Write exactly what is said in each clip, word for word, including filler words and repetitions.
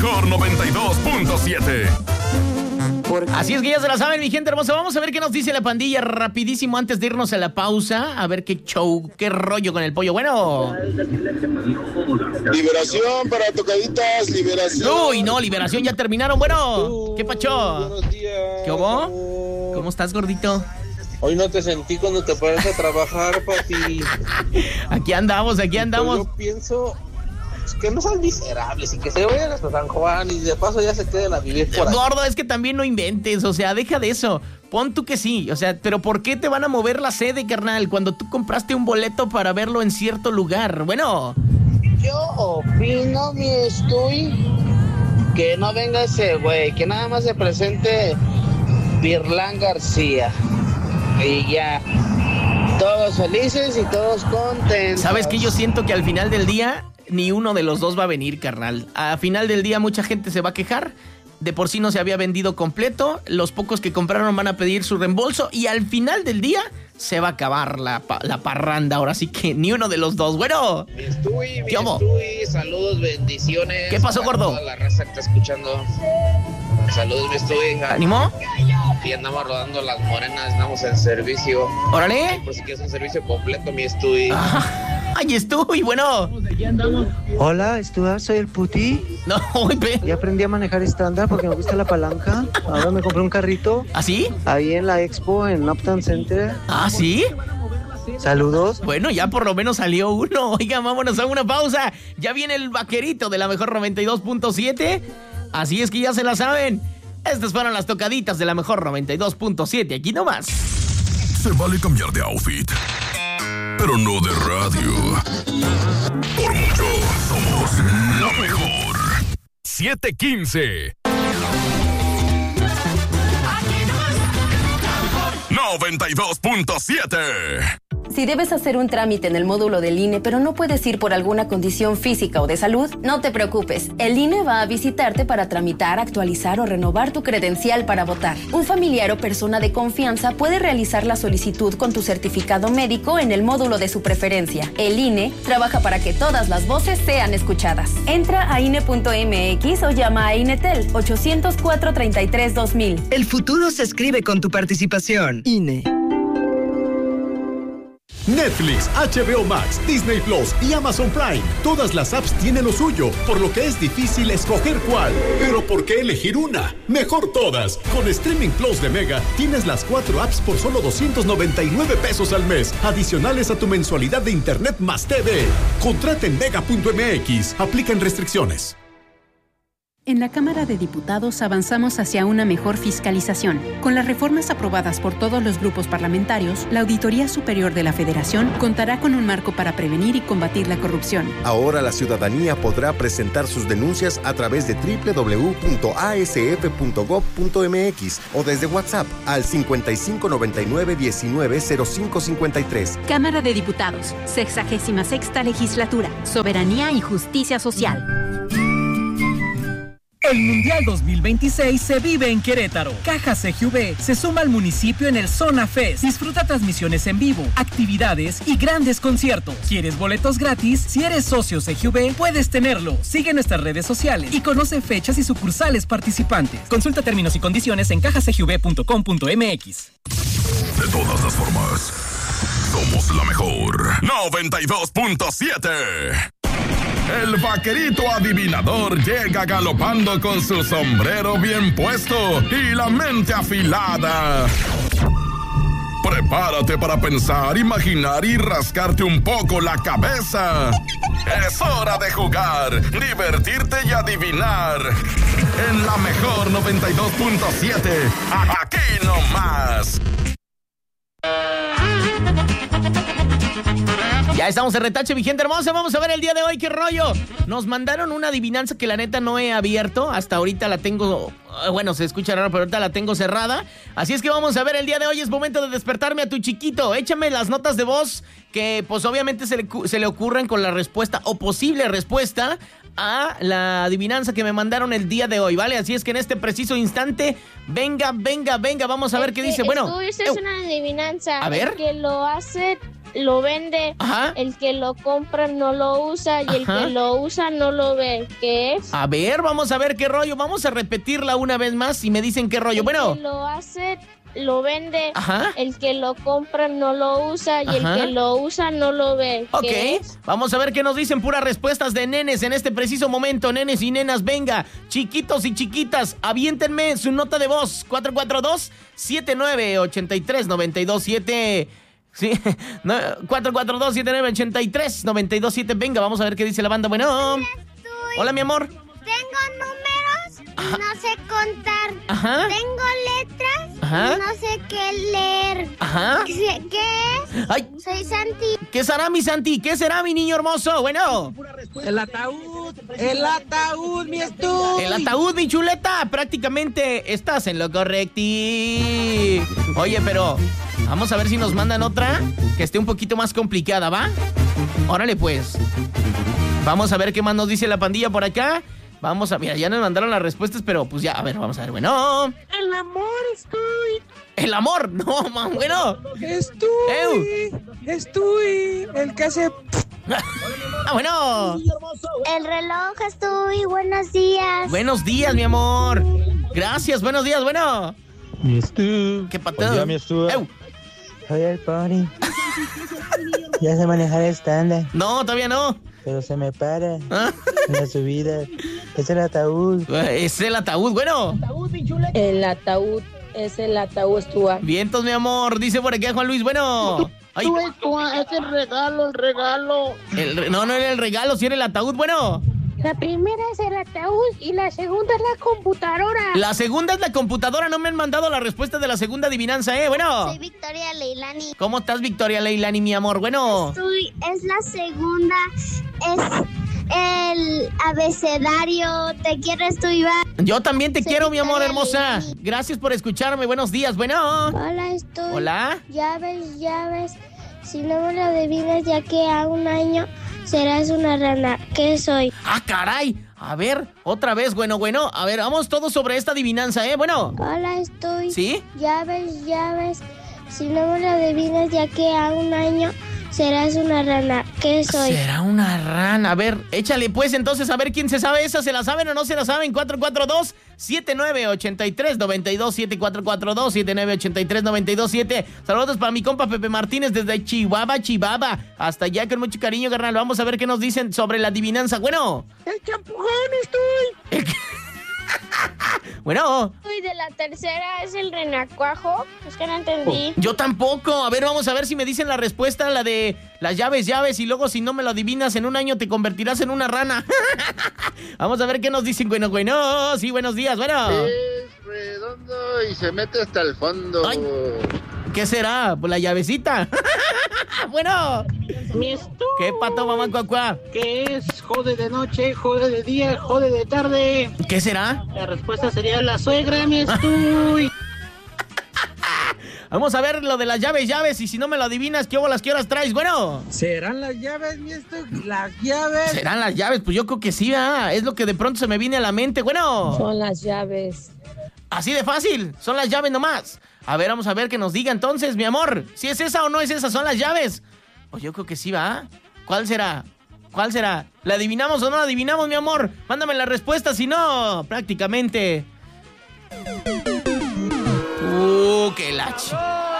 mejor noventa y dos punto siete. Así es que ya se la saben, mi gente hermosa. Vamos a ver qué nos dice la pandilla rapidísimo antes de irnos a la pausa. A ver qué show, qué rollo con el pollo. Bueno. Liberación para tocaditas, liberación. Uy, no, liberación, ya terminaron. Bueno, ¿qué pacho? Buenos días. ¿Qué hubo? ¿Cómo estás, gordito? Hoy no te sentí cuando te paras a trabajar, papi. Aquí andamos, aquí andamos. Yo pienso que no sean miserables y que se vayan hasta San Juan y de paso ya se queden a vivir por ahí. Gordo, es que también no inventes, o sea, deja de eso. Pon tú que sí, o sea, pero ¿por qué te van a mover la sede, carnal, cuando tú compraste un boleto para verlo en cierto lugar? Bueno. Yo opino, mi estoy, que no venga ese güey, que nada más se presente Virlán García. Y ya, todos felices y todos contentos. ¿Sabes qué? Yo siento que al final del día ni uno de los dos va a venir, carnal. Al final del día mucha gente se va a quejar. De por sí no se había vendido completo. Los pocos que compraron van a pedir su reembolso. Y al final del día se va a acabar la, la parranda. Ahora sí que ni uno de los dos. Bueno. Mi estuy, mi ¿Qué hago? estuy, saludos, bendiciones. ¿Qué pasó, gordo? Toda la raza que está escuchando. Saludos, mi estuy. ¿Animó? Y andamos rodando las morenas, andamos en servicio. Órale. Por si quieres un servicio completo, mi estuy. Ah, ay, estuy, bueno. Hola, Stuart, soy el Puti. No, uy, pe. Ya aprendí a manejar estándar porque me gusta la palanca. Ahora me compré un carrito. ¿Ah, sí? Ahí en la expo, en Uptown Center. ¿Ah, sí? Saludos. Bueno, ya por lo menos salió uno. Oigan, vámonos a una pausa. Ya viene el vaquerito de la mejor noventa y dos punto siete. Así es que ya se la saben. Estas fueron las tocaditas de la mejor noventa y dos punto siete. Aquí nomás. Se vale cambiar de outfit, pero no de radio. Por mucho, somos la mejor. siete quince. noventa y dos punto siete. Si debes hacer un trámite en el módulo del I N E, pero no puedes ir por alguna condición física o de salud, no te preocupes. El I N E va a visitarte para tramitar, actualizar o renovar tu credencial para votar. Un familiar o persona de confianza puede realizar la solicitud con tu certificado médico en el módulo de su preferencia. El I N E trabaja para que todas las voces sean escuchadas. Entra a I N E punto M X o llama a INETEL ochocientos cuatro, treinta y tres, dos mil. El futuro se escribe con tu participación. I N E. Netflix, H B O Max, Disney Plus y Amazon Prime. Todas las apps tienen lo suyo, por lo que es difícil escoger cuál. Pero ¿por qué elegir una? Mejor todas. Con Streaming Plus de Mega tienes las cuatro apps por solo doscientos noventa y nueve pesos al mes, adicionales a tu mensualidad de internet más T V. Contrata en mega punto M X. Aplican restricciones. En la Cámara de Diputados avanzamos hacia una mejor fiscalización. Con las reformas aprobadas por todos los grupos parlamentarios, la Auditoría Superior de la Federación contará con un marco para prevenir y combatir la corrupción. Ahora la ciudadanía podrá presentar sus denuncias a través de doble u doble u doble u punto a s f punto gob punto m x o desde WhatsApp al cincuenta y cinco noventa y nueve diecinueve cero cinco cincuenta y tres. Cámara de Diputados, sexagésima sexta Legislatura, Soberanía y Justicia Social. El Mundial dos mil veintiséis se vive en Querétaro. Caja C G V se suma al municipio en el Zona Fest. Disfruta transmisiones en vivo, actividades y grandes conciertos. ¿Quieres boletos gratis? Si eres socio C G V, puedes tenerlo. Sigue nuestras redes sociales y conoce fechas y sucursales participantes. Consulta términos y condiciones en caja c g v punto com punto m x. De todas las formas, somos la mejor. noventa y dos punto siete. El vaquerito adivinador llega galopando con su sombrero bien puesto y la mente afilada. Prepárate para pensar, imaginar y rascarte un poco la cabeza. Es hora de jugar, divertirte y adivinar. En la mejor noventa y dos punto siete. Aquí nomás. Ya estamos en retache, mi gente hermosa. Vamos a ver el día de hoy qué rollo. Nos mandaron una adivinanza que la neta no he abierto. Hasta ahorita la tengo... Bueno, se escucha raro, pero ahorita la tengo cerrada. Así es que vamos a ver el día de hoy. Es momento de despertarme a tu chiquito. Échame las notas de voz que pues obviamente se le, se le ocurren con la respuesta o posible respuesta a la adivinanza que me mandaron el día de hoy, ¿vale? Así es que en este preciso instante, venga, venga, venga, vamos a ver qué dice. Bueno, Esto es una adivinanza. a ver. El que lo hace lo vende. Ajá. El que lo compra no lo usa y Ajá. el que lo usa no lo ve. ¿Qué es? A ver, vamos a ver qué rollo. Vamos a repetirla una vez más y me dicen qué rollo. El Bueno. que lo hace, lo vende. Ajá. El que lo compra no lo usa y Ajá. el que lo usa no lo ve. Ok, ¿Qué es? vamos a ver qué nos dicen puras respuestas de nenes en este preciso momento. Nenes y nenas, venga, chiquitos y chiquitas, aviéntenme su nota de voz. cuatro cuatro dos, siete nueve ocho tres, nueve dos siete. Sí, no, cuatro cuatro dos, siete nueve ocho tres, nueve dos siete. Venga, vamos a ver qué dice la banda. Bueno. Hola, mi amor. Tengo números y no sé contar. Ajá. Tengo letras Ajá. y no sé qué leer. Ajá. ¿Qué qué es? Ay. Soy Santi. ¿Qué será, mi Santi? ¿Qué será, mi niño hermoso? Bueno. El ataúd, el ataúd, mi estudio. El ataúd, mi chuleta. Prácticamente estás en lo correcto. Oye, pero vamos a ver si nos mandan otra que esté un poquito más complicada, ¿va? Órale, pues. Vamos a ver qué más nos dice la pandilla por acá. Vamos a... Mira, ya nos mandaron las respuestas, pero pues ya, a ver, vamos a ver. Bueno. El amor estoy. El amor. No, man, bueno. Estoy. Estoy. El que hace... Ah, bueno. El reloj estoy. Buenos días. Buenos días, mi amor. Gracias, buenos días, bueno. Mi Stu. ¿Qué pato? Buen día, mi Stu. Eu. Soy el Pony. Ya sé manejar estándar. No, todavía no. Pero se me para en la subida. Es el ataúd. Es el ataúd, bueno. El ataúd es el ataúd, Stuart. Vientos, mi amor. Dice por aquí Juan Luis, bueno. Ay. Tú, tú, es el regalo, el regalo. El re- no, no era el regalo, sí era el ataúd, bueno. La primera es el ataúd y la segunda es la computadora. La segunda es la computadora. No me han mandado la respuesta de la segunda adivinanza, ¿eh? Bueno. Soy Victoria Leilani. ¿Cómo estás, Victoria Leilani, mi amor? Bueno. Estoy, es la segunda. Es el abecedario. Te quiero, estoy Iván. Yo también te Soy quiero, mi amor Victoria hermosa. Gracias por escucharme. Buenos días, bueno. Hola, estoy. Hola. Llaves, llaves. Si no me lo adivinas, ya que a un año serás una rana. ¿Qué soy? Ah, caray. A ver, otra vez, bueno, bueno. A ver, vamos todos sobre esta adivinanza, ¿eh? Bueno. Hola, estoy. ¿Sí? Llaves, llaves. Si no me lo adivinas, ya que a un año serás una rana. ¿Qué soy? Será una rana. A ver, échale pues entonces a ver quién se sabe esa. ¿Se la saben o no se la saben? cuatro cuatro dos, siete nueve ocho tres, nueve dos siete. cuatro cuatro dos, siete nueve ocho tres, nueve dos siete. Saludos para mi compa Pepe Martínez desde Chihuahua, Chihuahua. Hasta allá con mucho cariño, carnal. Vamos a ver qué nos dicen sobre la adivinanza. Bueno. El champujón estoy. Bueno. Y de la tercera es el renacuajo. Es que no entendí. Yo tampoco. A ver, vamos a ver si me dicen la respuesta, la de las llaves, llaves, y luego si no me lo adivinas en un año te convertirás en una rana. Vamos a ver qué nos dicen. Bueno, bueno, sí, buenos días, bueno. Es redondo y se mete hasta el fondo. Ay, ¿qué será? Pues la llavecita. Bueno. Mi estu. ¿Qué pato, mamá cuacuá? ¿Qué es? Jode de noche, jode de día, jode de tarde. ¿Qué será? La respuesta sería la suegra, mi estu. Vamos a ver lo de las llaves, llaves, y si no me lo adivinas, ¿qué bolas, qué horas traes? Bueno. ¿Serán las llaves, mi estu? Las llaves. ¿Serán las llaves? Pues yo creo que sí, ¿verdad? Es lo que de pronto se me viene a la mente. Bueno. Son las llaves. Así de fácil, son las llaves nomás. A ver, vamos a ver que nos diga entonces, mi amor. Si es esa o no es esa, son las llaves. Pues yo creo que sí, ¿va? ¿Cuál será? ¿Cuál será? ¿La adivinamos o no la adivinamos, mi amor? Mándame la respuesta, si no, prácticamente... Uh, qué lache.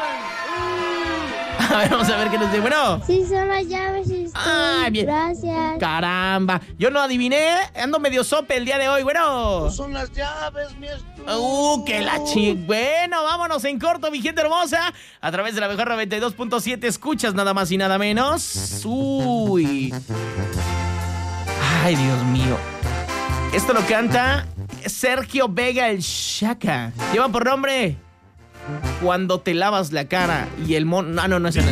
A ver, vamos a ver qué nos dice. Bueno. Sí, son las llaves. Estoy. Ah, bien. Gracias. Caramba. Yo no adiviné. Ando medio sope el día de hoy. Bueno. Son las llaves, mi estu. Uh, qué la chi. Bueno, vámonos en corto, mi gente hermosa. A través de la mejor noventa y dos punto siete escuchas nada más y nada menos. Uy. Ay, Dios mío. Esto lo canta Sergio Vega el Shaka. Lleva por nombre Cuando te lavas la cara y el mon... Ah, no, no es el...